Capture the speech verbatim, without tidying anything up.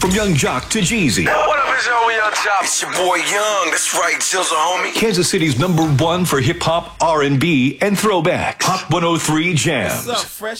From Young Jock to Jeezy. What up, it's your Young Jock? It's your boy Young. That's right, Jizzle, homie. Kansas City's number one for hip hop, R and B, and throwbacks. Hot one oh three Jams. What's up, Fresh?